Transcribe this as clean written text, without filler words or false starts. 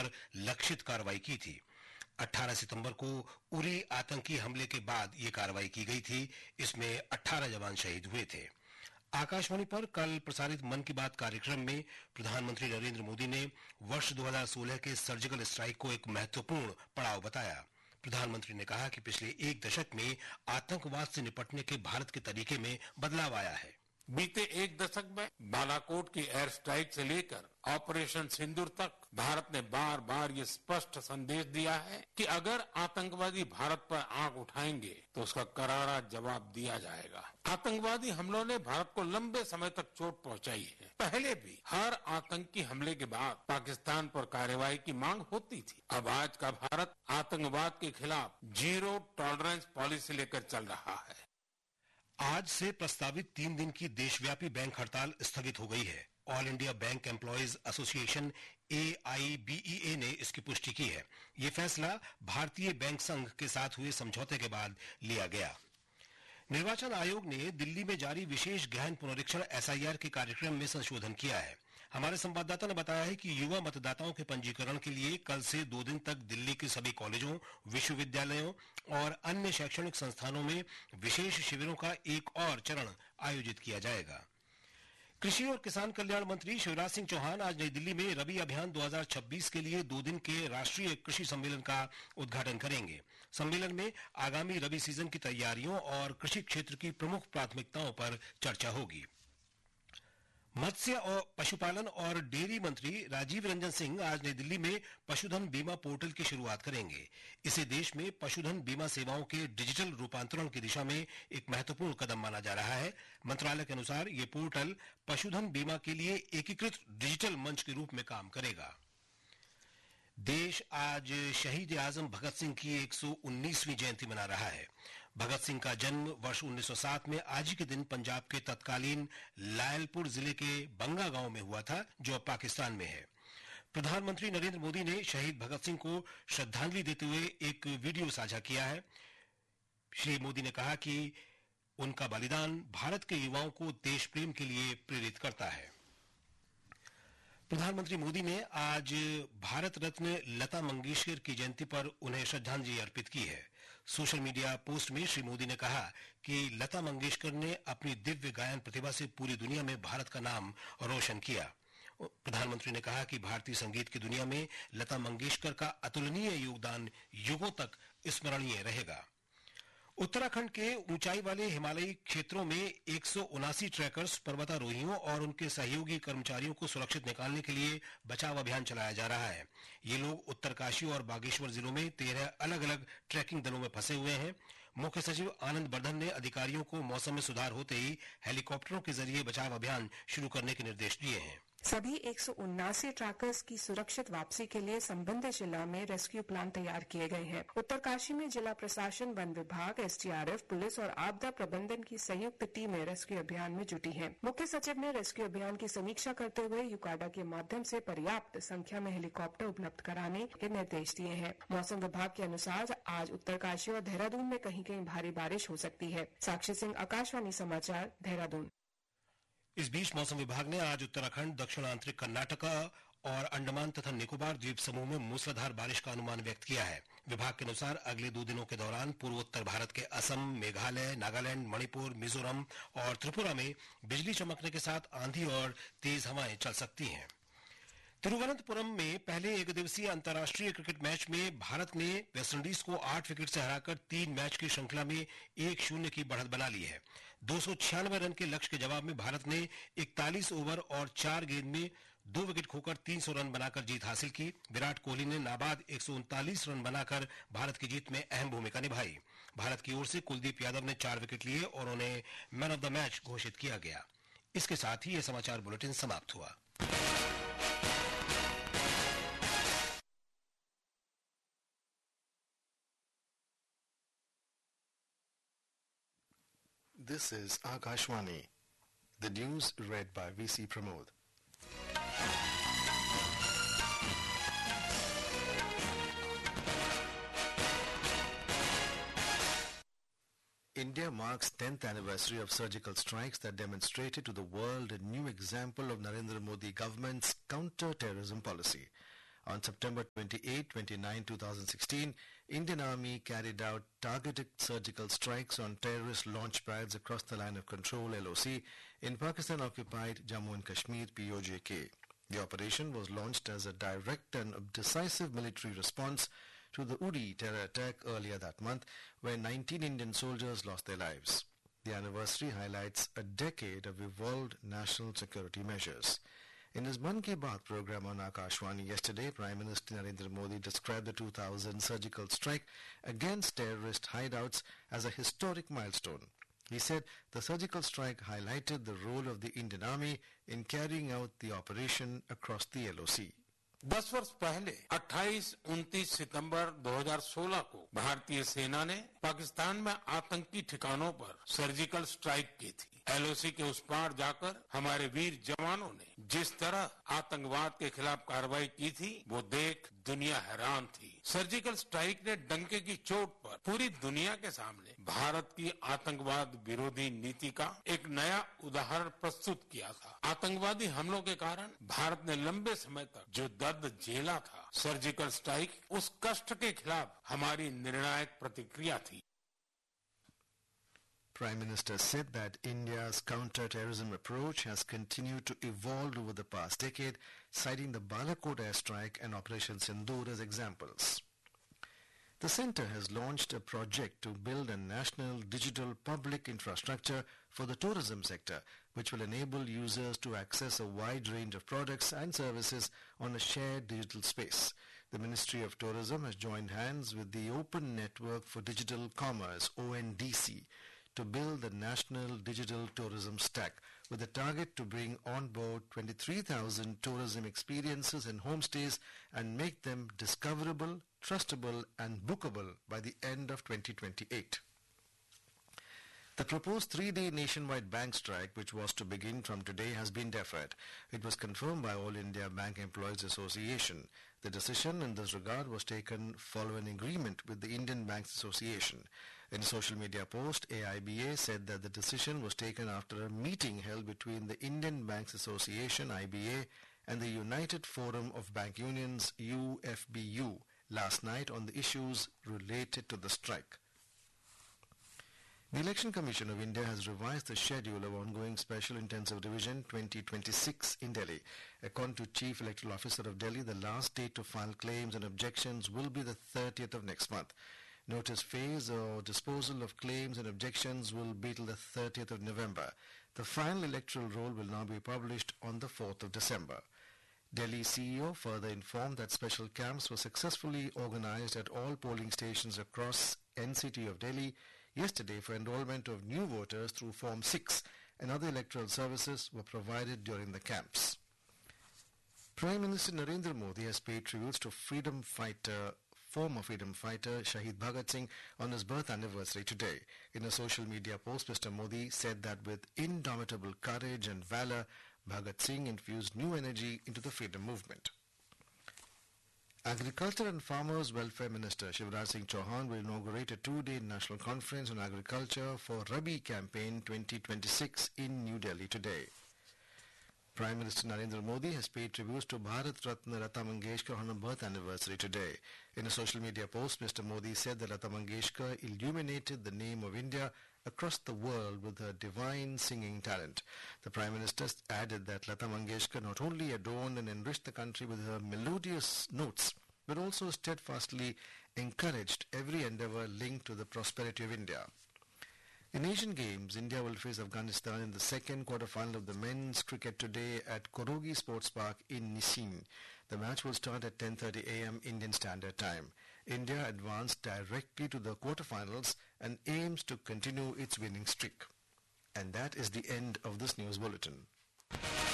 पर लक्षित कार्रवाई की थी। 18 सितंबर को उरी आतंकी हमले के बाद ये कार्रवाई की गई थी। इसमें 18 जवान शहीद हुए थे। आकाशवाणी पर कल प्रसारित मन की बात कार्यक्रम में प्रधानमंत्री नरेंद्र मोदी ने वर्ष 2016 के सर्जिकल स्ट्राइक को एक महत्वपूर्ण पड़ाव बताया। प्रधानमंत्री ने कहा कि पिछले एक दशक में आतंकवाद से निपटने के भारत के तरीके में बदलाव आया है। बीते एक दशक में बालाकोट की एयर स्ट्राइक से लेकर ऑपरेशन सिंदूर तक भारत ने बार बार ये स्पष्ट संदेश दिया है कि अगर आतंकवादी भारत पर आंख उठाएंगे तो उसका करारा जवाब दिया जाएगा। आतंकवादी हमलों ने भारत को लंबे समय तक चोट पहुंचाई है। पहले भी हर आतंकी हमले के बाद पाकिस्तान पर कार्रवाई की मांग होती थी। अब आज का भारत आतंकवाद के खिलाफ जीरो टॉलरेंस पॉलिसी लेकर चल रहा है। आज से प्रस्तावित 3 दिन की देशव्यापी बैंक हड़ताल स्थगित हो गई है। All India bank employees association AIBEA ने इसकी पुष्टि की है। ये फैसला भारतीय बैंक संघ के साथ हुए समझौते के बाद लिया गया। निर्वाचन आयोग ने दिल्ली में जारी विशेष गहन पुनरीक्षण SIR के कार्यक्रम में संशोधन किया है। हमारे संवाददाता ने बताया है कि युवा मतदाताओं के पंजीकरण के लिए कल से 2 दिन तक दिल्ली के सभी कॉलेजों, विश्वविद्यालयों और अन्य शैक्षणिक संस्थानों में विशेष शिविरों का एक और चरण आयोजित किया जाएगा। कृषि और किसान कल्याण मंत्री शिवराज सिंह चौहान आज नई दिल्ली में रबी अभियान 2026 के लिए 2 दिन के राष्ट्रीय कृषि सम्मेलन का उद्घाटन करेंगे। सम्मेलन में आगामी रबी सीजन की तैयारियों और कृषि क्षेत्र की प्रमुख प्राथमिकताओं पर चर्चा होगी। मत्स्य और पशुपालन और डेयरी मंत्री राजीव रंजन सिंह आज नई दिल्ली में पशुधन बीमा पोर्टल की शुरुआत करेंगे। इसे देश में पशुधन बीमा सेवाओं के डिजिटल रूपांतरण की दिशा में एक महत्वपूर्ण कदम माना जा रहा है। मंत्रालय के अनुसार ये पोर्टल पशुधन बीमा के लिए एकीकृत डिजिटल मंच के रूप में काम करेगा। देश आज शहीद आजम भगत सिंह की 119वीं जयंती मना रहा है। भगत सिंह का जन्म वर्ष 1907 में आज ही के दिन पंजाब के तत्कालीन लायलपुर जिले के बंगा गांव में हुआ था, जो अब पाकिस्तान में है। प्रधानमंत्री नरेंद्र मोदी ने शहीद भगत सिंह को श्रद्धांजलि देते हुए एक वीडियो साझा किया है। श्री मोदी ने कहा कि उनका बलिदान भारत के युवाओं को देश प्रेम के लिए प्रेरित करता है। प्रधानमंत्री मोदी ने आज भारत रत्न लता मंगेशकर की जयंती पर उन्हें श्रद्धांजलि अर्पित की है। सोशल मीडिया पोस्ट में श्री मोदी ने कहा कि लता मंगेशकर ने अपनी दिव्य गायन प्रतिभा से पूरी दुनिया में भारत का नाम रोशन किया। प्रधानमंत्री ने कहा कि भारतीय संगीत की दुनिया में लता मंगेशकर का अतुलनीय योगदान युगों तक स्मरणीय रहेगा। उत्तराखंड के ऊंचाई वाले हिमालयी क्षेत्रों में 179 ट्रैकर्स, पर्वतारोहियों और उनके सहयोगी कर्मचारियों को सुरक्षित निकालने के लिए बचाव अभियान चलाया जा रहा है। ये लोग उत्तरकाशी और बागेश्वर जिलों में 13 अलग अलग ट्रैकिंग दलों में फंसे हुए हैं। मुख्य सचिव आनंद बर्धन ने अधिकारियों को मौसम में सुधार होते ही हेलीकॉप्टरों के जरिए बचाव अभियान शुरू करने के निर्देश दिए हैं। सभी 179 ट्रैकर्स की सुरक्षित वापसी के लिए संबंधित जिला में रेस्क्यू प्लान तैयार किए गए हैं। उत्तरकाशी में जिला प्रशासन, वन विभाग, SDRF, पुलिस और आपदा प्रबंधन की संयुक्त टीमें रेस्क्यू अभियान में जुटी हैं। मुख्य सचिव ने रेस्क्यू अभियान की समीक्षा करते हुए यूकाडा के माध्यम से पर्याप्त संख्या में हेलीकॉप्टर उपलब्ध कराने के निर्देश दिए हैं। मौसम विभाग के अनुसार आज उत्तरकाशी और देहरादून में कहीं कहीं भारी बारिश हो सकती है। साक्षी सिंह, आकाशवाणी समाचार, देहरादून। इस बीच मौसम विभाग ने आज उत्तराखंड, दक्षिण आंतरिक कर्नाटका और अंडमान तथा निकोबार द्वीप समूह में मूसलाधार बारिश का अनुमान व्यक्त किया है। विभाग के अनुसार अगले 2 दिनों के दौरान पूर्वोत्तर भारत के असम, मेघालय, नागालैंड, मणिपुर, मिजोरम और त्रिपुरा में बिजली चमकने के साथ आंधी और तेज हवाएं चल सकती हैं। तिरुवनंतपुरम में पहले एक दिवसीय अंतर्राष्ट्रीय क्रिकेट मैच में भारत ने वेस्टइंडीज को 8 विकेट से हराकर 3 मैच की श्रृंखला में 1-0 की बढ़त बना ली है। 296 रन के लक्ष्य के जवाब में भारत ने 41 ओवर और 4 गेंद में 2 विकेट खोकर 300 रन बनाकर जीत हासिल की। विराट कोहली ने नाबाद 139 रन बनाकर भारत की जीत में अहम भूमिका निभाई। भारत की ओर से कुलदीप यादव ने 4 विकेट लिए और उन्हें मैन ऑफ द मैच घोषित किया गया। इसके साथ ही यह समाचार बुलेटिन समाप्त हुआ। This is Akashvani. The news read by VC Pramod. India marks 10th anniversary of surgical strikes that demonstrated to the world a new example of Narendra Modi government's counter-terrorism policy. On September 28, 29, 2016, Indian Army carried out targeted surgical strikes on terrorist launch pads across the line of control (LOC) in Pakistan-occupied Jammu and Kashmir (POJK). The operation was launched as a direct and decisive military response to the Uri terror attack earlier that month, where 19 Indian soldiers lost their lives. The anniversary highlights a decade of evolved national security measures. In his Mann Ki Baat program on Akashvani yesterday, Prime Minister Narendra Modi described the 2000 surgical strike against terrorist hideouts as a historic milestone. He said the surgical strike highlighted the role of the Indian Army in carrying out the operation across the LOC. 10 वर्ष पहले 28-29 सितंबर 2016 को भारतीय सेना ने पाकिस्तान में आतंकी ठिकानों पर सर्जिकल स्ट्राइक की थी। LOC के उस पार जाकर हमारे वीर जवानों ने जिस तरह आतंकवाद के खिलाफ कार्रवाई की थी, वो देख दुनिया हैरान थी। सर्जिकल स्ट्राइक ने डंके की चोट पर पूरी दुनिया के सामने भारत की आतंकवाद विरोधी नीति का एक नया उदाहरण प्रस्तुत किया था। आतंकवादी हमलों के कारण भारत ने लंबे समय तक जो दर्द झेला था, सर्जिकल स्ट्राइक उस कष्ट के खिलाफ हमारी निर्णायक प्रतिक्रिया थी। Prime Minister said that India's counter-terrorism approach has continued to evolve over the past decade, citing the Balakot airstrike and Operation Sindoor as examples. The centre has launched a project to build a national digital public infrastructure for the tourism sector, which will enable users to access a wide range of products and services on a shared digital space. The Ministry of Tourism has joined hands with the Open Network for Digital Commerce, ONDC, to build the National Digital Tourism Stack with a target to bring on board 23,000 tourism experiences and homestays and make them discoverable, trustable and bookable by the end of 2028. The proposed 3-day nationwide bank strike, which was to begin from today, has been deferred. It was confirmed by All India Bank Employees Association. The decision in this regard was taken following agreement with the Indian Banks Association. In a social media post, AIBA said that the decision was taken after a meeting held between the Indian Banks Association (IBA) and the United Forum of Bank Unions (UFBU) last night on the issues related to the strike. The Election Commission of India has revised the schedule of ongoing Special Intensive Revision 2026 in Delhi. According to Chief Electoral Officer of Delhi, the last date to file claims and objections will be the 30th of next month. Notice phase or disposal of claims and objections will be till the 30th of November. The final electoral roll will now be published on the 4th of December. Delhi CEO further informed that special camps were successfully organized at all polling stations across NCT of Delhi yesterday for enrollment of new voters through Form 6, and other electoral services were provided during the camps. Prime Minister Narendra Modi has paid tributes to former freedom fighter Shahid Bhagat Singh on his birth anniversary today. In a social media post, Mr. Modi said that with indomitable courage and valor, Bhagat Singh infused new energy into the freedom movement. Agriculture and Farmers Welfare Minister Shivraj Singh Chauhan will inaugurate a 2-day national conference on agriculture for Rabi campaign 2026 in New Delhi today. Prime Minister Narendra Modi has paid tributes to Bharat Ratna Lata Mangeshkar on her birth anniversary today. In a social media post, Mr. Modi said that Lata Mangeshkar illuminated the name of India across the world with her divine singing talent. The Prime Minister added that Lata Mangeshkar not only adorned and enriched the country with her melodious notes, but also steadfastly encouraged every endeavour linked to the prosperity of India. In Asian Games, India will face Afghanistan in the second quarter-final of the men's cricket today at Korogi Sports Park in Niseen. The match will start at 10:30 a.m. Indian Standard Time. India advanced directly to the quarter-finals and aims to continue its winning streak. And that is the end of this news bulletin.